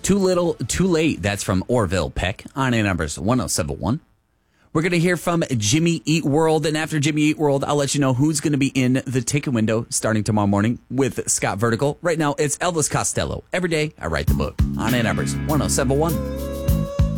Too Little, Too Late. That's from Orville Peck on A Numbers 1071. We're going to hear from Jimmy Eat World. And after Jimmy Eat World, I'll let you know who's going to be in the ticket window starting tomorrow morning with Scott Vertical. Right now, it's Elvis Costello. Every day, I write the book on A Numbers 1071.